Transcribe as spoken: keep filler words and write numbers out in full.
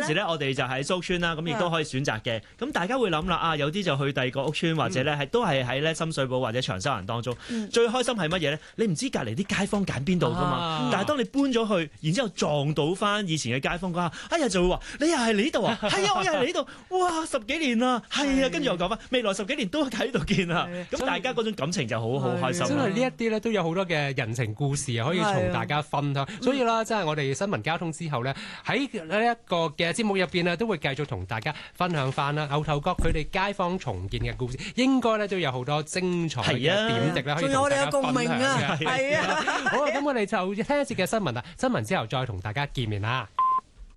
時咧，我哋就喺蘇村啦，咁亦都可以選擇嘅。咁大家會諗啦，啊有啲就去第二個屋村，或者咧係都係喺咧深水埗或者長沙灣當中。嗯、最開心係乜嘢咧？你唔知隔離啲街坊揀邊度噶嘛？啊、但係當你搬咗去，然之後撞到翻以前嘅街坊嗰下，哎呀就會話：你又係你呢度啊？係啊，我又係你呢度。哇，十幾年啦，係啊，跟住又講翻未來十幾年都喺呢度見啊。咁大家嗰種感情就好好開心。 真係呢一啲咧都有好多嘅人情故事可以同大家分享。所以啦，真係我哋新聞交通之後咧，喺呢一個嘅節目入邊咧，都會繼續同大家分享翻啦。牛頭角佢哋街坊重建嘅故事，應該咧都有好多精彩嘅點滴咧，可以同大家分享嘅。係啊，好啊，咁我哋就聽一節嘅新聞啦。新聞之後再同大家見面啦。